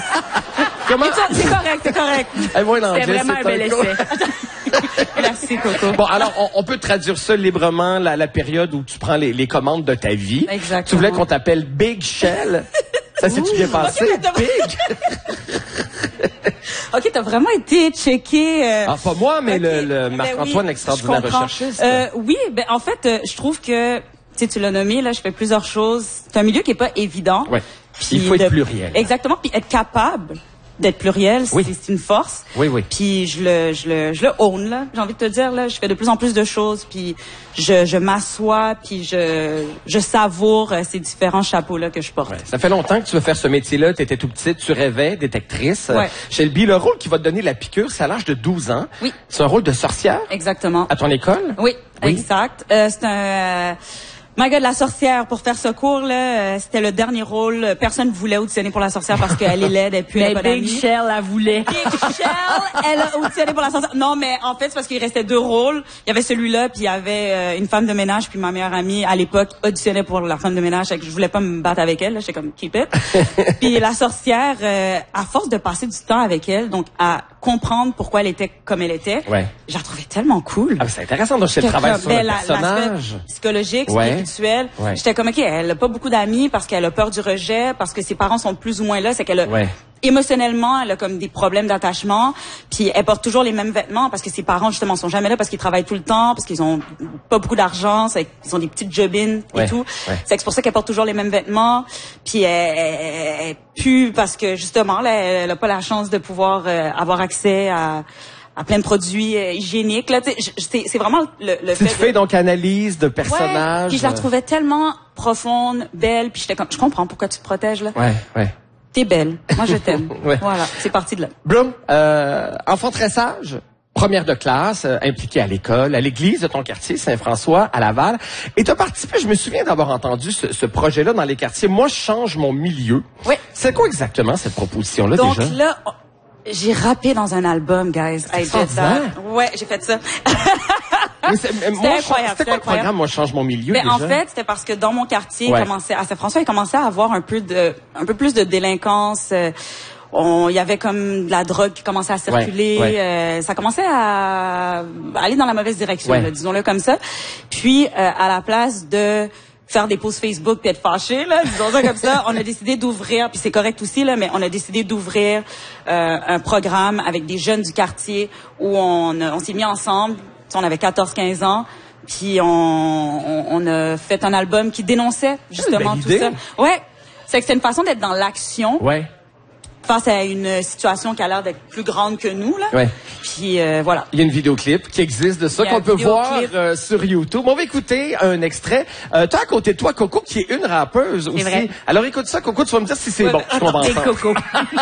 Comment? C'est correct, c'est correct. Hey, moi, C'était vraiment un bel essai. Merci, Coco. Bon, alors, on peut traduire ça librement, la période où tu prends les commandes de ta vie. Exactement. Tu voulais qu'on t'appelle Big Shell? Ça s'est-tu bien passé? Okay, Big? OK, t'as vraiment été checké. Ah, pas moi, mais okay. le Marc-Antoine, l'extraordinaire recherchiste. Oui, ben en fait, je trouve que, tu l'as nommé, là, je fais plusieurs choses. C'est un milieu qui est pas évident. Ouais. Il faut être pluriel. Exactement, puis être capable d'être pluriel, c'est une force. Oui, oui. Puis je le own, là. J'ai envie de te dire, là, je fais de plus en plus de choses, puis je m'assois, puis je savoure ces différents chapeaux-là que je porte. Ouais. Ça fait longtemps que tu veux faire ce métier-là. Tu étais tout petite, tu rêvais d'être actrice. Ouais. Shelby, le rôle qui va te donner la piqûre, c'est à l'âge de 12 ans. Oui. C'est un rôle de sorcière? Exactement. À ton école? Oui, exact. C'est un... My God, la sorcière, pour faire ce cours, là, c'était le dernier rôle. Personne voulait auditionner pour la sorcière parce qu'elle est laide et puis elle est Big Shell, elle voulait. Big Shell, elle a auditionné pour la sorcière. Non, mais en fait, c'est parce qu'il restait 2 rôles. Il y avait celui-là, puis il y avait une femme de ménage, puis ma meilleure amie, à l'époque, auditionnait pour la femme de ménage. Je voulais pas me battre avec elle, là. J'étais comme, keep it. Puis la sorcière, à force de passer du temps avec elle, donc à comprendre pourquoi elle était comme elle était, je la trouvais tellement cool. Ah, c'est intéressant, donc c'est le travail sur le personnage. Psychologique, spirituel. J'étais comme, OK, elle a pas beaucoup d'amis parce qu'elle a peur du rejet, parce que ses parents sont plus ou moins là, c'est qu'elle a... Émotionnellement, elle a comme des problèmes d'attachement, puis elle porte toujours les mêmes vêtements parce que ses parents justement sont jamais là parce qu'ils travaillent tout le temps, parce qu'ils ont pas beaucoup d'argent, ils ont des petites jobines et tout. C'est pour ça qu'elle porte toujours les mêmes vêtements, puis elle pue parce que justement là, elle a pas la chance de pouvoir avoir accès à plein de produits hygiéniques là, c'est vraiment le fait. Tu fais donc analyse de personnages. Puis je la trouvais tellement profonde, belle, puis j'étais comme, je comprends pourquoi tu te protèges là. T'es belle. Moi, je t'aime. Voilà. C'est parti de là. Bloom, enfant très sage, première de classe, impliquée à l'école, à l'église de ton quartier, Saint-François, à Laval. Et t'as participé, je me souviens d'avoir entendu ce projet-là dans les quartiers. Moi, je change mon milieu. Oui. C'est quoi exactement cette proposition-là déjà? Donc là, j'ai rappé dans un album, guys. Ouais, j'ai fait ça. C'était incroyable. C'était quoi le programme, Moi, je change mon milieu, mais déjà? En fait, c'était parce que dans mon quartier, à Saint-François, il commençait à avoir un peu plus de délinquance. Il y avait comme de la drogue qui commençait à circuler. Ça commençait à aller dans la mauvaise direction, là, disons-le comme ça. Puis, à la place de faire des posts Facebook puis être fâché, là, disons ça comme ça, on a décidé d'ouvrir, puis c'est correct aussi, là, mais on a décidé d'ouvrir un programme avec des jeunes du quartier où on s'est mis ensemble. On avait 14-15 ans, puis on a fait un album qui dénonçait justement tout ça. Ouais, c'est que c'est une façon d'être dans l'action. Face à une situation qui a l'air d'être plus grande que nous, là. Puis voilà. Il y a une vidéoclip qui existe de ça qu'on peut voir sur YouTube. On va écouter un extrait. Toi, à côté de toi, Coco, qui est une rappeuse aussi. Vrai. Alors écoute ça, Coco, tu vas me dire si c'est bon. Je comprends. Coco.